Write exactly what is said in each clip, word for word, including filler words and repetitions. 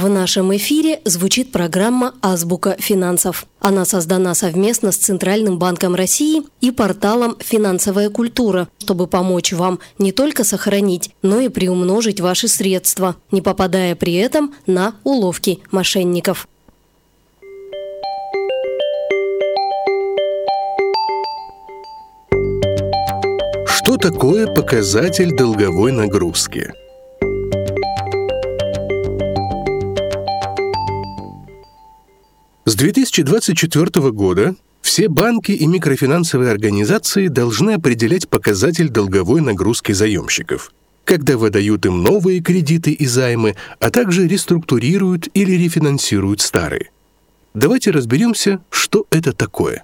В нашем эфире звучит программа «Азбука финансов». Она создана совместно с Центральным банком России и порталом «Финансовая культура», чтобы помочь вам не только сохранить, но и приумножить ваши средства, не попадая при этом на уловки мошенников. Что такое показатель долговой нагрузки? С две тысячи двадцать четвёртого года все банки и микрофинансовые организации должны определять показатель долговой нагрузки заемщиков, когда выдают им новые кредиты и займы, а также реструктурируют или рефинансируют старые. Давайте разберемся, что это такое.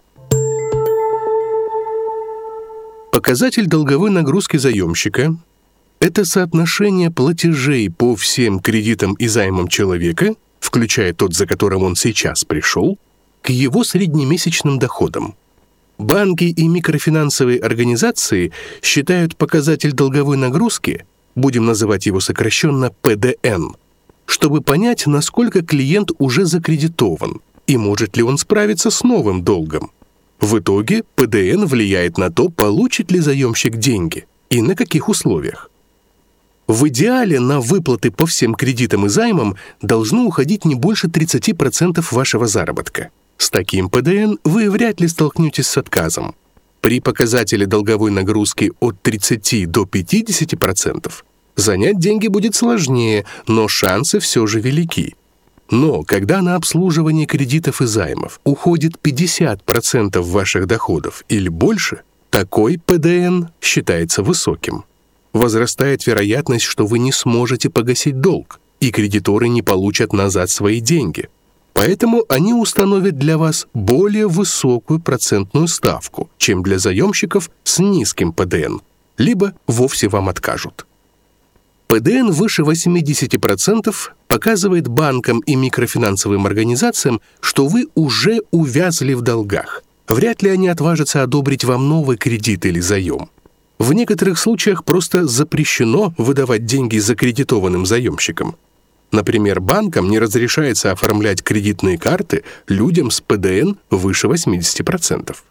Показатель долговой нагрузки заемщика – это соотношение платежей по всем кредитам и займам человека, включая тот, за которым он сейчас пришел, к его среднемесячным доходам. Банки и микрофинансовые организации считают показатель долговой нагрузки, будем называть его сокращенно пэ дэ эн, чтобы понять, насколько клиент уже закредитован и может ли он справиться с новым долгом. В итоге пэ дэ эн влияет на то, получит ли заемщик деньги и на каких условиях. В идеале на выплаты по всем кредитам и займам должно уходить не больше тридцать процентов вашего заработка. С таким пэ дэ эн вы вряд ли столкнетесь с отказом. При показателе долговой нагрузки от тридцати до пятидесяти процентов занять деньги будет сложнее, но шансы все же велики. Но когда на обслуживание кредитов и займов уходит пятьдесят процентов ваших доходов или больше, такой пэ дэ эн считается высоким. Возрастает вероятность, что вы не сможете погасить долг, и кредиторы не получат назад свои деньги. Поэтому они установят для вас более высокую процентную ставку, чем для заемщиков с низким пэ дэ эн, либо вовсе вам откажут. пэ дэ эн выше восьмидесяти процентов показывает банкам и микрофинансовым организациям, что вы уже увязли в долгах. Вряд ли они отважатся одобрить вам новый кредит или заем. В некоторых случаях просто запрещено выдавать деньги закредитованным заемщикам. Например, банкам не разрешается оформлять кредитные карты людям с пэ дэ эн выше восьмидесяти процентов.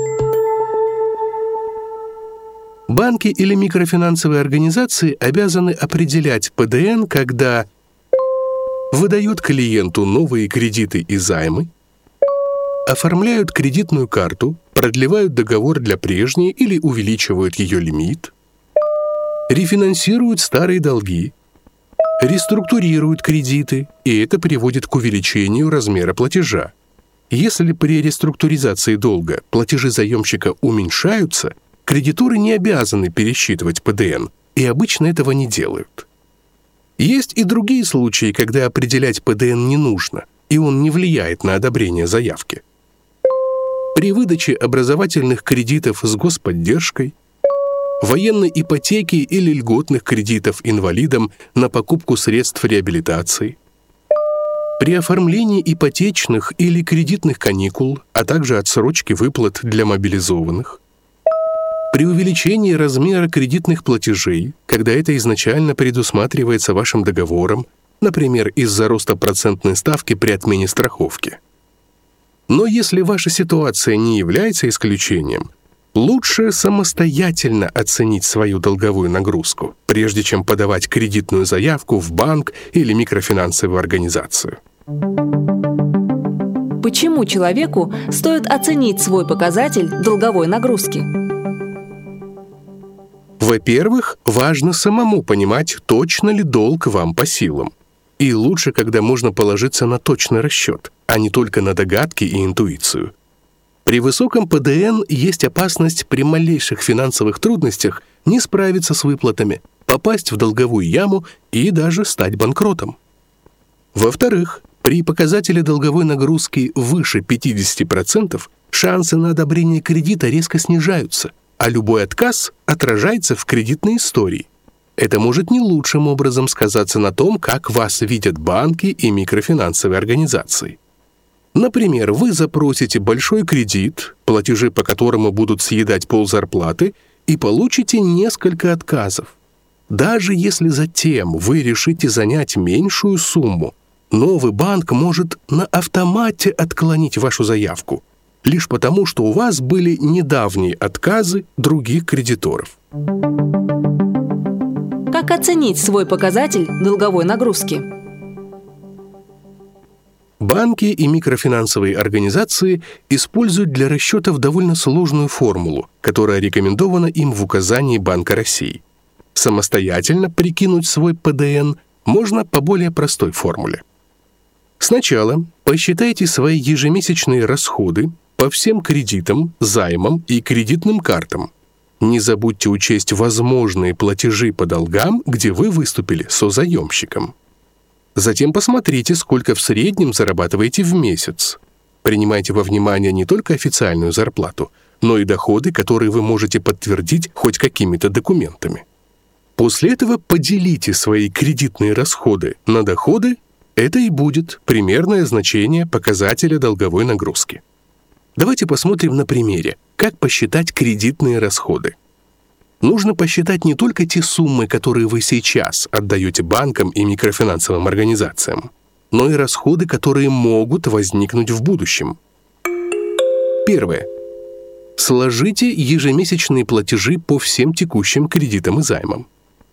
Банки или микрофинансовые организации обязаны определять пэ дэ эн, когда выдают клиенту новые кредиты и займы, оформляют кредитную карту, продлевают договор для прежней или увеличивают ее лимит, рефинансируют старые долги, реструктурируют кредиты, и это приводит к увеличению размера платежа. Если при реструктуризации долга платежи заемщика уменьшаются, кредиторы не обязаны пересчитывать пэ дэ эн, и обычно этого не делают. Есть и другие случаи, когда определять пэ дэ эн не нужно, и он не влияет на одобрение заявки. При выдаче образовательных кредитов с господдержкой, военной ипотеки или льготных кредитов инвалидам на покупку средств реабилитации, при оформлении ипотечных или кредитных каникул, а также отсрочки выплат для мобилизованных, при увеличении размера кредитных платежей, когда это изначально предусматривается вашим договором, например, из-за роста процентной ставки при отмене страховки. Но если ваша ситуация не является исключением, лучше самостоятельно оценить свою долговую нагрузку, прежде чем подавать кредитную заявку в банк или микрофинансовую организацию. Почему человеку стоит оценить свой показатель долговой нагрузки? Во-первых, важно самому понимать, точно ли долг вам по силам. И лучше, когда можно положиться на точный расчет, а не только на догадки и интуицию. При высоком пэ дэ эн есть опасность при малейших финансовых трудностях не справиться с выплатами, попасть в долговую яму и даже стать банкротом. Во-вторых, при показателе долговой нагрузки выше пятидесяти процентов шансы на одобрение кредита резко снижаются, а любой отказ отражается в кредитной истории. Это может не лучшим образом сказаться на том, как вас видят банки и микрофинансовые организации. Например, вы запросите большой кредит, платежи по которому будут съедать ползарплаты, и получите несколько отказов. Даже если затем вы решите занять меньшую сумму, новый банк может на автомате отклонить вашу заявку, лишь потому, что у вас были недавние отказы других кредиторов. Как оценить свой показатель долговой нагрузки? Банки и микрофинансовые организации используют для расчетов довольно сложную формулу, которая рекомендована им в указании Банка России. Самостоятельно прикинуть свой пэ дэ эн можно по более простой формуле. Сначала посчитайте свои ежемесячные расходы по всем кредитам, займам и кредитным картам. Не забудьте учесть возможные платежи по долгам, где вы выступили созаемщиком. Затем посмотрите, сколько в среднем зарабатываете в месяц. Принимайте во внимание не только официальную зарплату, но и доходы, которые вы можете подтвердить хоть какими-то документами. После этого поделите свои кредитные расходы на доходы. Это и будет примерное значение показателя долговой нагрузки. Давайте посмотрим на примере, как посчитать кредитные расходы. Нужно посчитать не только те суммы, которые вы сейчас отдаете банкам и микрофинансовым организациям, но и расходы, которые могут возникнуть в будущем. Первое. Сложите ежемесячные платежи по всем текущим кредитам и займам.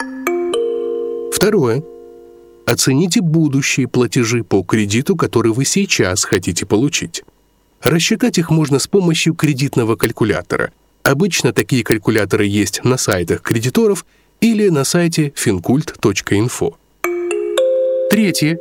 Второе. Оцените будущие платежи по кредиту, который вы сейчас хотите получить. Рассчитать их можно с помощью кредитного калькулятора. Обычно такие калькуляторы есть на сайтах кредиторов или на сайте финкульт точка инфо. Третье.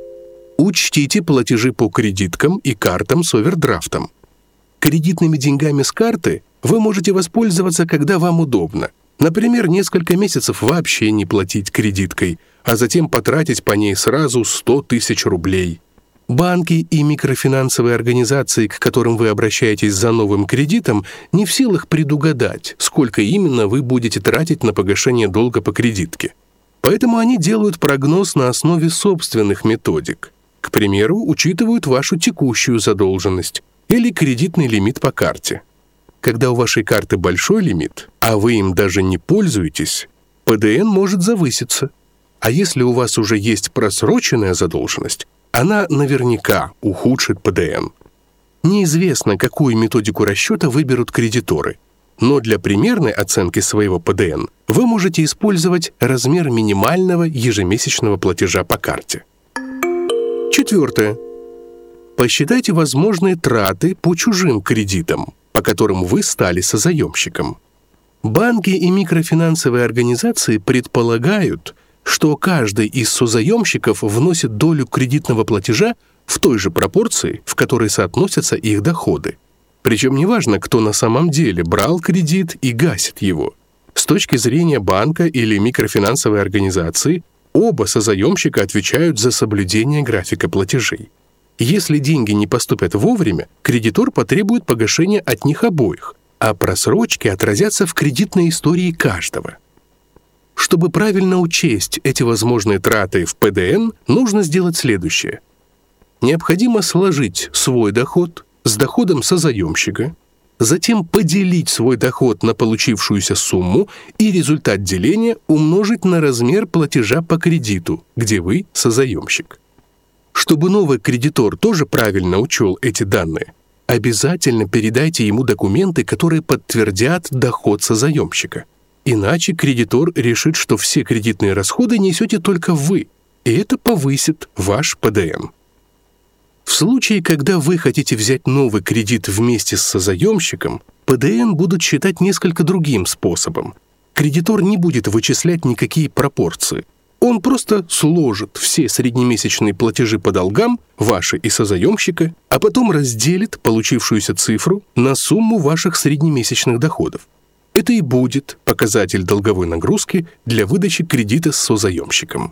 Учтите платежи по кредиткам и картам с овердрафтом. Кредитными деньгами с карты вы можете воспользоваться, когда вам удобно. Например, несколько месяцев вообще не платить кредиткой, а затем потратить по ней сразу сто тысяч рублей. Банки и микрофинансовые организации, к которым вы обращаетесь за новым кредитом, не в силах предугадать, сколько именно вы будете тратить на погашение долга по кредитке. Поэтому они делают прогноз на основе собственных методик. К примеру, учитывают вашу текущую задолженность или кредитный лимит по карте. Когда у вашей карты большой лимит, а вы им даже не пользуетесь, пэ дэ эн может завыситься. А если у вас уже есть просроченная задолженность, она наверняка ухудшит пэ дэ эн. Неизвестно, какую методику расчета выберут кредиторы, но для примерной оценки своего пэ дэ эн вы можете использовать размер минимального ежемесячного платежа по карте. Четвертое. Посчитайте возможные траты по чужим кредитам, по которым вы стали созаемщиком. Банки и микрофинансовые организации предполагают, что каждый из созаемщиков вносит долю кредитного платежа в той же пропорции, в которой соотносятся их доходы. Причем неважно, кто на самом деле брал кредит и гасит его. С точки зрения банка или микрофинансовой организации, оба созаемщика отвечают за соблюдение графика платежей. Если деньги не поступят вовремя, кредитор потребует погашения от них обоих, а просрочки отразятся в кредитной истории каждого. Чтобы правильно учесть эти возможные траты в пэ дэ эн, нужно сделать следующее. Необходимо сложить свой доход с доходом созаемщика, затем поделить свой доход на получившуюся сумму и результат деления умножить на размер платежа по кредиту, где вы созаемщик. Чтобы новый кредитор тоже правильно учел эти данные, обязательно передайте ему документы, которые подтвердят доход созаемщика. Иначе кредитор решит, что все кредитные расходы несете только вы, и это повысит ваш пэ дэ эн. В случае, когда вы хотите взять новый кредит вместе с созаемщиком, пэ дэ эн будут считать несколько другим способом. Кредитор не будет вычислять никакие пропорции. Он просто сложит все среднемесячные платежи по долгам, ваши и созаемщика, а потом разделит получившуюся цифру на сумму ваших среднемесячных доходов. Это и будет показатель долговой нагрузки для выдачи кредита с созаемщиком.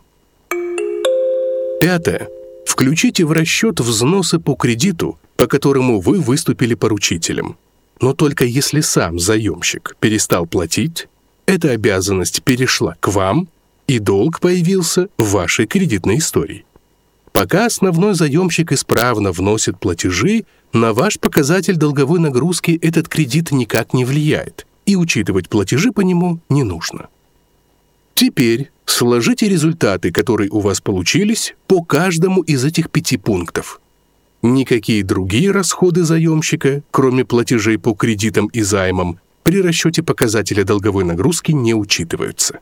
Пятое. Включите в расчет взносы по кредиту, по которому вы выступили поручителем. Но только если сам заемщик перестал платить, эта обязанность перешла к вам, и долг появился в вашей кредитной истории. Пока основной заемщик исправно вносит платежи, на ваш показатель долговой нагрузки этот кредит никак не влияет, и учитывать платежи по нему не нужно. Теперь Сложите результаты, которые у вас получились, по каждому из этих пяти пунктов. Никакие другие расходы заемщика, кроме платежей по кредитам и займам, при расчете показателя долговой нагрузки не учитываются.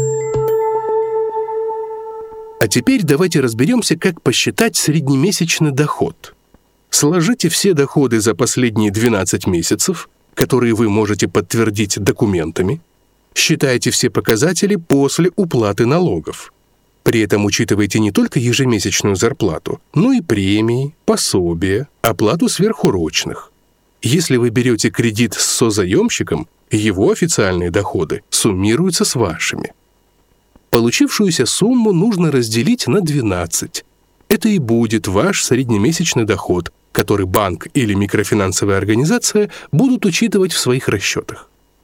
А теперь давайте разберемся, как посчитать среднемесячный доход. Сложите все доходы за последние двенадцать месяцев, которые вы можете подтвердить документами. Считайте все показатели после уплаты налогов. При этом учитывайте не только ежемесячную зарплату, но и премии, пособия, оплату сверхурочных. Если вы берете кредит с созаемщиком, его официальные доходы суммируются с вашими. Получившуюся сумму нужно разделить на двенадцать. Это и будет ваш среднемесячный доход, который банк или микрофинансовая организация будут учитывать в своих расчетах.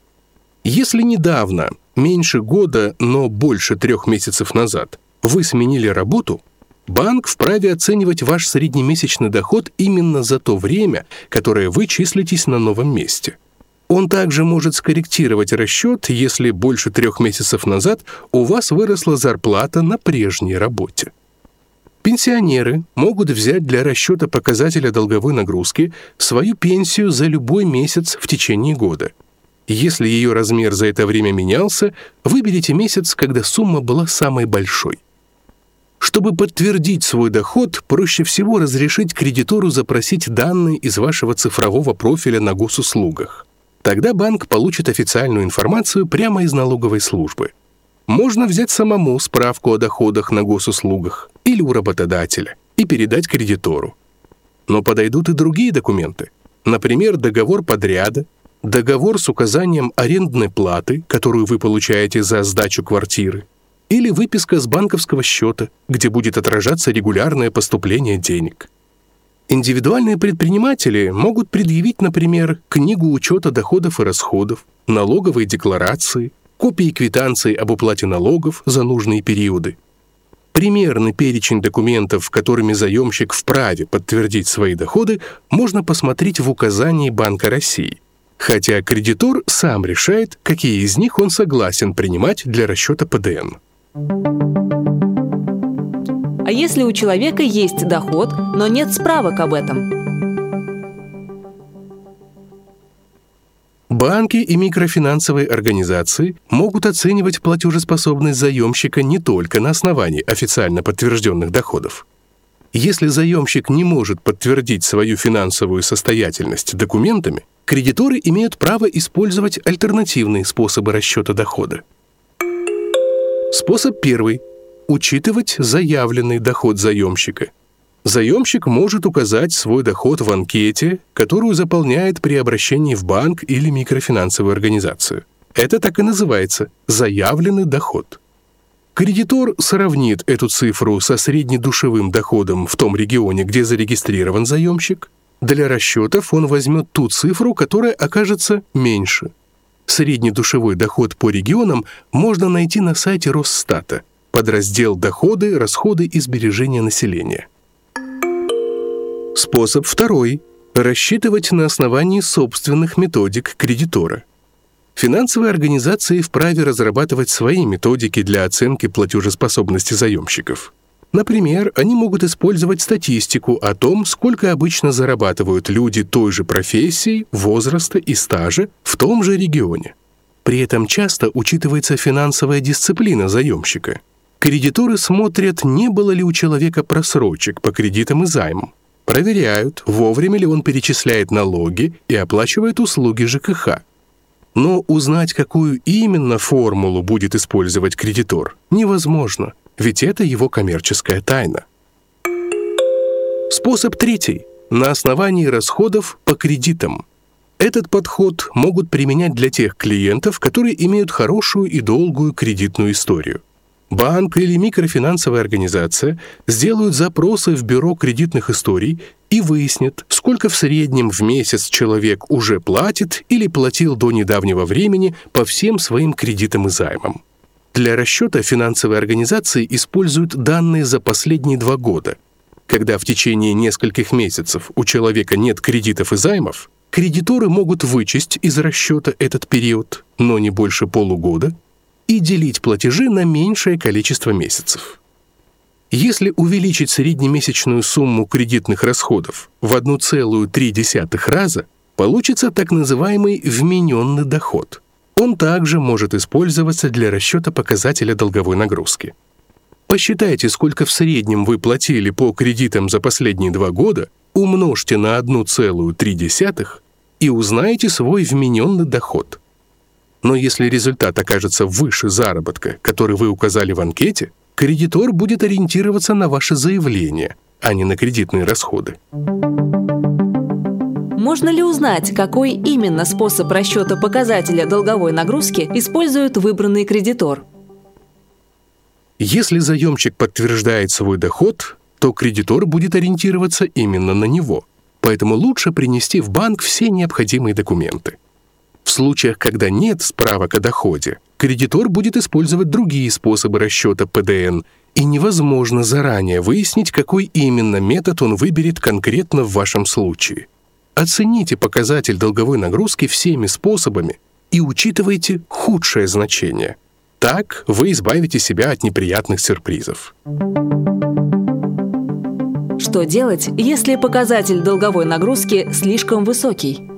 Если недавно, меньше года, но больше трех месяцев назад, вы сменили работу, банк вправе оценивать ваш среднемесячный доход именно за то время, которое вы числитесь на новом месте. Он также может скорректировать расчет, если больше трех месяцев назад у вас выросла зарплата на прежней работе. Пенсионеры могут взять для расчета показателя долговой нагрузки свою пенсию за любой месяц в течение года. Если ее размер за это время менялся, выберите месяц, когда сумма была самой большой. Чтобы подтвердить свой доход, проще всего разрешить кредитору запросить данные из вашего цифрового профиля на госуслугах. Тогда банк получит официальную информацию прямо из налоговой службы. Можно взять самому справку о доходах на госуслугах или у работодателя и передать кредитору. Но подойдут и другие документы. Например, договор подряда, договор с указанием арендной платы, которую вы получаете за сдачу квартиры, или выписка с банковского счета, где будет отражаться регулярное поступление денег. Индивидуальные предприниматели могут предъявить, например, книгу учета доходов и расходов, налоговые декларации, копии квитанций об уплате налогов за нужные периоды. Примерный перечень документов, которыми заемщик вправе подтвердить свои доходы, можно посмотреть в указании Банка России, хотя кредитор сам решает, какие из них он согласен принимать для расчета Пэ Дэ Эн. А если у человека есть доход, но нет справок об этом? Банки и микрофинансовые организации могут оценивать платежеспособность заемщика не только на основании официально подтвержденных доходов. Если заемщик не может подтвердить свою финансовую состоятельность документами, кредиторы имеют право использовать альтернативные способы расчета дохода. Способ первый – учитывать заявленный доход заемщика. Заемщик может указать свой доход в анкете, которую заполняет при обращении в банк или микрофинансовую организацию. Это так и называется – заявленный доход. Кредитор сравнит эту цифру со среднедушевым доходом в том регионе, где зарегистрирован заемщик. Для расчетов он возьмет ту цифру, которая окажется меньше. Среднедушевой доход по регионам можно найти на сайте Росстата, подраздел «Доходы, расходы и сбережения населения». Способ второй – рассчитывать на основании собственных методик кредитора. Финансовые организации вправе разрабатывать свои методики для оценки платежеспособности заемщиков. Например, они могут использовать статистику о том, сколько обычно зарабатывают люди той же профессии, возраста и стажа в том же регионе. При этом часто учитывается финансовая дисциплина заемщика. Кредиторы смотрят, не было ли у человека просрочек по кредитам и займам. Проверяют, вовремя ли он перечисляет налоги и оплачивает услуги Жэ Ка Ха. Но узнать, какую именно формулу будет использовать кредитор, невозможно, ведь это его коммерческая тайна. Способ третий – на основании расходов по кредитам. Этот подход могут применять для тех клиентов, которые имеют хорошую и долгую кредитную историю. Банк или микрофинансовая организация сделают запросы в бюро кредитных историй и выяснят, сколько в среднем в месяц человек уже платит или платил до недавнего времени по всем своим кредитам и займам. Для расчета финансовые организации используют данные за последние два года. Когда в течение нескольких месяцев у человека нет кредитов и займов, кредиторы могут вычесть из расчета этот период, но не больше полугода. и делить платежи на меньшее количество месяцев. Если увеличить среднемесячную сумму кредитных расходов в один целых три десятых раза, получится так называемый вмененный доход. Он также может использоваться для расчета показателя долговой нагрузки. Посчитайте, сколько в среднем вы платили по кредитам за последние два года, умножьте на один целых три десятых и узнаете свой вмененный доход. Но если результат окажется выше заработка, который вы указали в анкете, кредитор будет ориентироваться на ваше заявление, а не на кредитные расходы. Можно ли узнать, какой именно способ расчета показателя долговой нагрузки использует выбранный кредитор? Если заемщик подтверждает свой доход, то кредитор будет ориентироваться именно на него, поэтому лучше принести в банк все необходимые документы. В случаях, когда нет справок о доходе, кредитор будет использовать другие способы расчета пэ дэ эн, и невозможно заранее выяснить, какой именно метод он выберет конкретно в вашем случае. Оцените показатель долговой нагрузки всеми способами и учитывайте худшее значение. Так вы избавите себя от неприятных сюрпризов. Что делать, если показатель долговой нагрузки слишком высокий?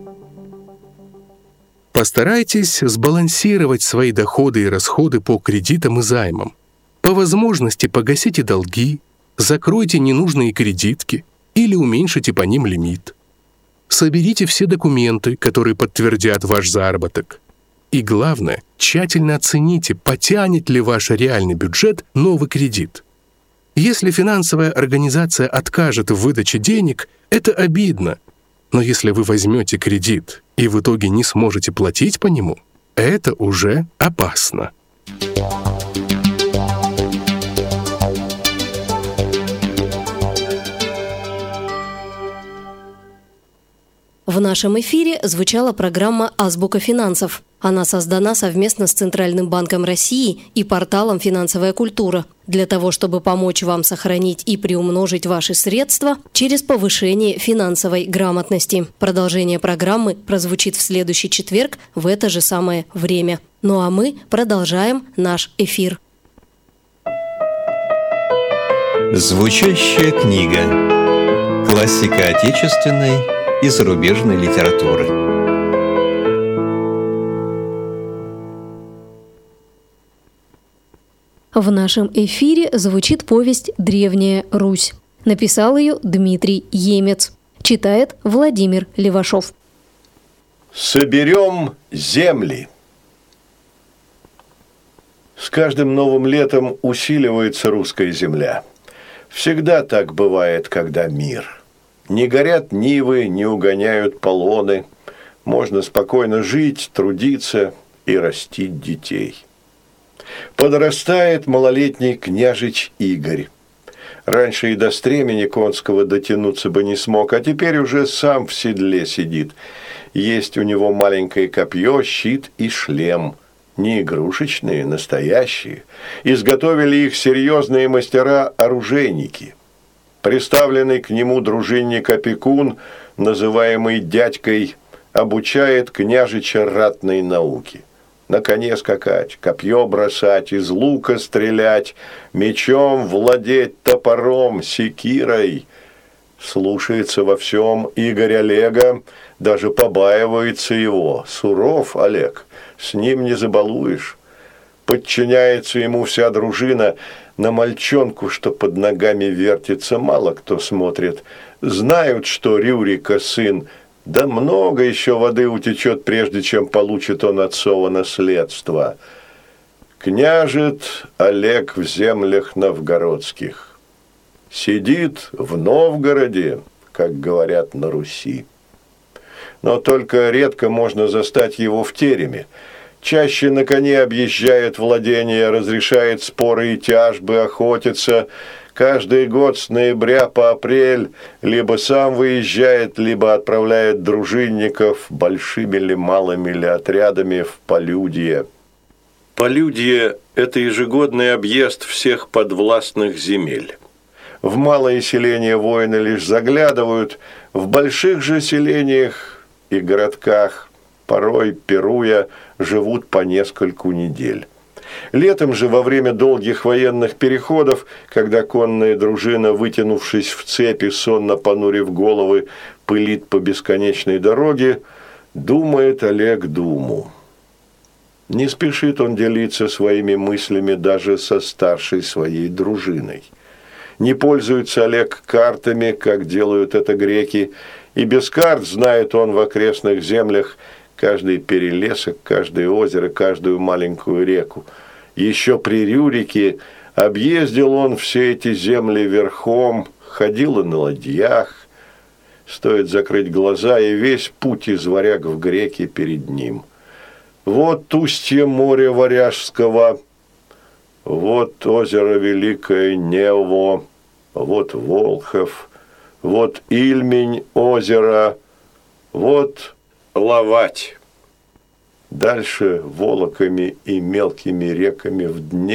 Постарайтесь сбалансировать свои доходы и расходы по кредитам и займам. По возможности погасите долги, закройте ненужные кредитки или уменьшите по ним лимит. Соберите все документы, которые подтвердят ваш заработок. И главное, тщательно оцените, потянет ли ваш реальный бюджет новый кредит. Если финансовая организация откажет в выдаче денег, это обидно. Но если вы возьмете кредит и в итоге не сможете платить по нему, это уже опасно. В нашем эфире звучала программа «Азбука финансов». Она создана совместно с Центральным банком России и порталом «Финансовая культура» для того, чтобы помочь вам сохранить и приумножить ваши средства через повышение финансовой грамотности. Продолжение программы прозвучит в следующий четверг в это же самое время. Ну а мы продолжаем наш эфир. Звучащая книга. Классика отечественной и зарубежной литературы. В нашем эфире звучит повесть «Древняя Русь». Написал ее Дмитрий Емец. Читает Владимир Левашов. Соберем земли. С каждым новым летом усиливается русская земля. Всегда так бывает, когда мир. Не горят нивы, не угоняют полоны. Можно спокойно жить, трудиться и растить детей. Подрастает малолетний княжич Игорь. Раньше и до стремени конского дотянуться бы не смог, а теперь уже сам в седле сидит. Есть у него маленькое копье, щит и шлем. Не игрушечные, настоящие. Изготовили их серьезные мастера-оружейники. Приставленный к нему дружинник-опекун, называемый дядькой, обучает княжича ратной науке. На коне скакать, копье бросать, из лука стрелять, мечом владеть, топором, секирой. Слушается во всем Игорь Олега, даже побаивается его. Суров Олег, с ним не забалуешь. Подчиняется ему вся дружина. На мальчонку, что под ногами вертится, мало кто смотрит. Знают, что Рюрика сын, да много еще воды утечет, прежде чем получит он отцово наследство. Княжит Олег в землях новгородских. Сидит в Новгороде, как говорят на Руси. Но только редко можно застать его в тереме. Чаще на коне объезжает владения, разрешает споры и тяжбы, охотится. Каждый год с ноября по апрель либо сам выезжает, либо отправляет дружинников большими ли малыми ли отрядами в полюдье. Полюдье – это ежегодный объезд всех подвластных земель. В малые селения воины лишь заглядывают, в больших же селениях и городках, порой пируя, живут по нескольку недель. Летом же, во время долгих военных переходов, когда конная дружина, вытянувшись в цепи, сонно понурив головы, пылит по бесконечной дороге, думает Олег думу. Не спешит он делиться своими мыслями даже со старшей своей дружиной. Не пользуется Олег картами, как делают это греки, и без карт знает он в окрестных землях каждый перелесок, каждое озеро, каждую маленькую реку. Еще при Рюрике объездил он все эти земли верхом, ходил и на ладьях. Стоит закрыть глаза, и весь путь из Варяг в греки перед ним. Вот устье моря Варяжского, вот озеро Великое Нево, вот Волхов, вот Ильмень озеро, вот Ловать. Дальше волоками и мелкими реками в Дне